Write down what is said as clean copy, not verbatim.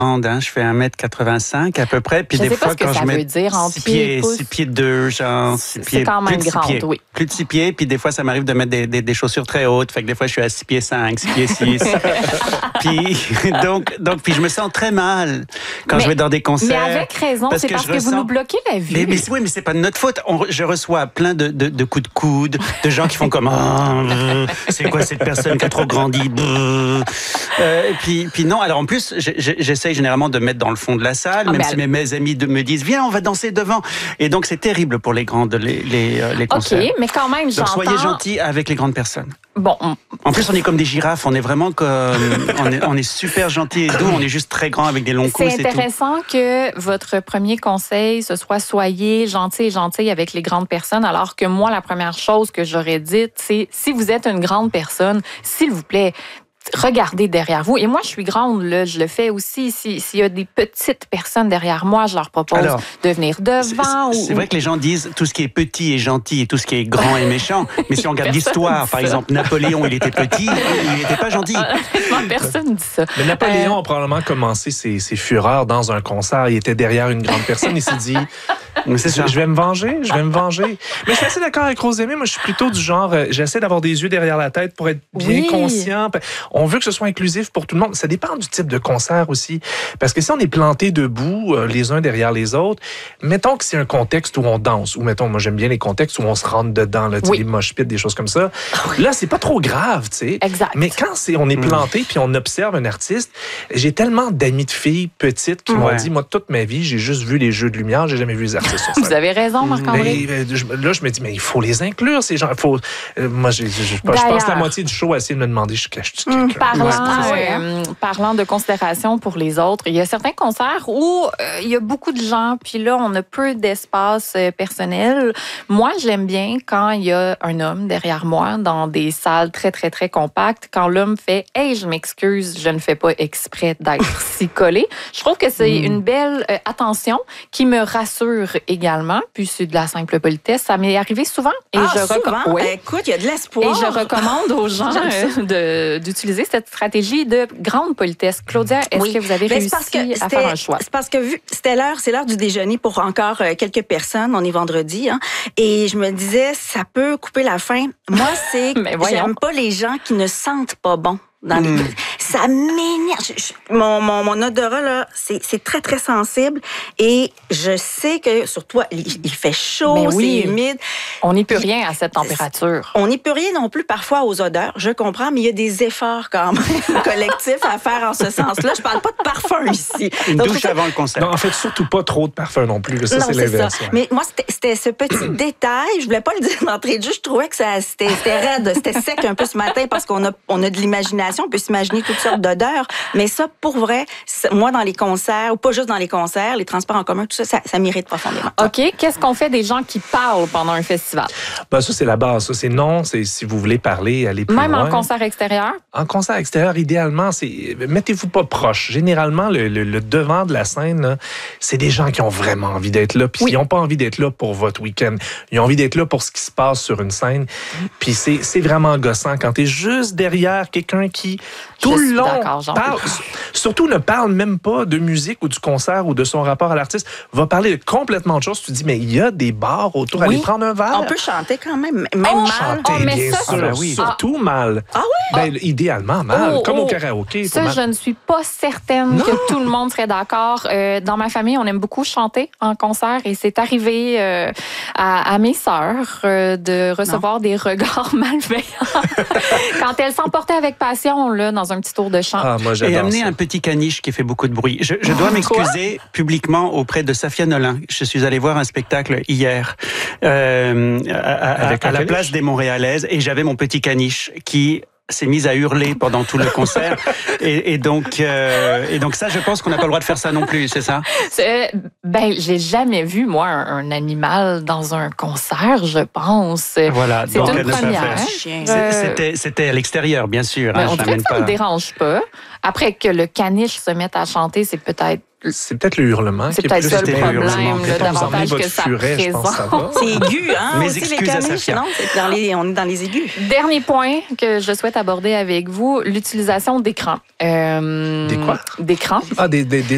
Hein, je fais 1m85 à peu près. Puis je des sais fois, pas ce que quand ça je mets veut dire en pieds et pouces. 6 pieds 2, genre 6 pieds. C'est quand même plus de 6 grande, pieds, oui. Plus de 6 pieds. Puis des fois, ça m'arrive de mettre des chaussures très hautes. Fait que des fois, je suis à 6 pieds 5, 6 pieds 6. Puis, puis je me sens très mal quand je vais dans des concerts. Mais avec raison, c'est parce que vous nous bloquez la vue. Mais oui, mais c'est pas de notre faute. Je reçois plein de coups de coude, de gens qui font comme c'est quoi cette personne qui a trop grandi. Puis non. Alors en plus, j'essaye généralement de me mettre dans le fond de la salle, même si mes amis me disent viens, on va danser devant. Et donc c'est terrible pour les grandes les concerts. Ok, mais quand même, donc soyez gentils avec les grandes personnes. Bon. En plus, on est comme des girafes. On est vraiment comme on est super gentils et doux. On est juste très grands avec des longs coups. C'est intéressant que votre premier conseil ce soit soyez gentils et gentils avec les grandes personnes, alors que moi, la première chose que j'aurais dite, c'est si vous êtes une grande personne, s'il vous plaît, regardez derrière vous. Et moi, je suis grande, là, je le fais aussi. S'il y a des petites personnes derrière moi, je leur propose de venir devant. C'est vrai que les gens disent tout ce qui est petit est gentil et tout ce qui est grand est méchant. Mais si on regarde l'histoire, par exemple, Napoléon, il était petit, il n'était pas gentil. Personne dit ça. Mais Napoléon a probablement commencé ses fureurs dans un concert. Il était derrière une grande personne. Il s'est dit... Je vais me venger. Mais je suis assez d'accord avec Rosemée. Moi, je suis plutôt du genre, j'essaie d'avoir des yeux derrière la tête pour être bien conscient. On veut que ce soit inclusif pour tout le monde. Ça dépend du type de concert aussi. Parce que si on est planté debout, les uns derrière les autres, mettons que c'est un contexte où on danse, ou mettons, moi j'aime bien les contextes où on se rentre dedans, là, les mosh pits, des choses comme ça. Là, c'est pas trop grave, tu sais. Exact. Mais quand on est planté puis on observe un artiste, j'ai tellement d'amis de filles petites qui m'ont dit, moi, toute ma vie, j'ai juste vu les jeux de lumière, j'ai jamais vu les artistes sur scène. Vous avez raison, Marc-André. Là, je me dis, mais il faut les inclure, ces gens. Moi, je passe la moitié du show à essayer de me demander, je cache-tu quelqu'un? Parlant de considération pour les autres, il y a certains concerts où il y a beaucoup de gens, puis là, on a peu d'espace personnel. Moi, j'aime bien quand il y a un homme derrière moi dans des salles très, très, très compactes, quand l'homme fait « Hey, je m'excuse, je ne fais pas exprès d'être si collé ». Je trouve que c'est une belle attention qui me rassure également, puis c'est de la simple politesse. Ça m'est arrivé souvent. Et souvent? Écoute, il y a de l'espoir. Et je recommande aux gens d'utiliser cette stratégie de grande politesse. Claudia, est-ce que vous avez réussi à faire un choix? C'est parce que c'est l'heure du déjeuner pour encore quelques personnes. On est vendredi. Hein, et je me disais, ça peut couper la faim. Moi, c'est j'aime pas les gens qui ne sentent pas bon. Ça m'énerve. Mon odorat, là, c'est très, très sensible. Et je sais que, sur toi, il fait chaud, c'est humide. On n'y peut rien à cette température. On n'y peut rien non plus parfois aux odeurs. Je comprends, mais il y a des efforts quand même collectifs à faire en ce sens-là. Je parle pas de parfum ici. Une douche avant le concert. Non, en fait, surtout pas trop de parfum non plus. Ça, c'est l'inverse. Ouais. Mais moi, c'était ce petit détail. Je voulais pas le dire d'entrée de jeu. Je trouvais que c'était raide. C'était sec un peu ce matin parce qu'on a de l'imagination. On peut s'imaginer toutes sortes d'odeurs. Mais ça, pour vrai, moi, dans les concerts, ou pas juste dans les concerts, les transports en commun, tout ça m'irrite profondément. OK. Qu'est-ce qu'on fait des gens qui parlent pendant un festival? Ça, c'est la base. Ça, c'est non. C'est si vous voulez parler, allez plus loin. Même en concert extérieur? En concert extérieur, idéalement, mettez-vous pas proche. Généralement, le devant de la scène, là, c'est des gens qui ont vraiment envie d'être là. Puis ils n'ont pas envie d'être là pour votre week-end. Ils ont envie d'être là pour ce qui se passe sur une scène. Puis c'est vraiment gossant quand t'es juste derrière quelqu'un qui tout le long parle, surtout ne parle même pas de musique ou du concert ou de son rapport à l'artiste, va parler de complètement autre chose. Tu te dis, mais il y a des bars autour, aller prendre un verre. On peut chanter quand même, mal. Chanter, bien sûr, surtout mal. Ah oui? Idéalement mal, comme au karaoké. Ça, je ne suis pas certaine que tout le monde serait d'accord. Dans ma famille, on aime beaucoup chanter en concert et c'est arrivé à mes sœurs de recevoir des regards malveillants quand elles s'emportaient avec passion là, dans un petit tour de chant. Et amener un petit caniche qui fait beaucoup de bruit. Je dois m'excuser publiquement auprès de Safia Nolin. Je suis allé voir un spectacle hier à la place des Montréalaises et j'avais mon petit caniche qui s'est mise à hurler pendant tout le concert. et donc ça, je pense qu'on n'a pas le droit de faire ça non plus, c'est ça? J'ai jamais vu, moi, un animal dans un concert, je pense. Voilà. C'est une première. C'était à l'extérieur, bien sûr. On dirait que ça ne me dérange pas. Après que le caniche se mette à chanter, c'est peut-être le hurlement. C'est peut-être ça le problème, davantage que sa présence. C'est aigu, hein? Mes aussi, excuses à Safia. Non, on est dans les aigus. Dernier point que je souhaite aborder avec vous, l'utilisation d'écrans. Des quoi? D'écrans. Des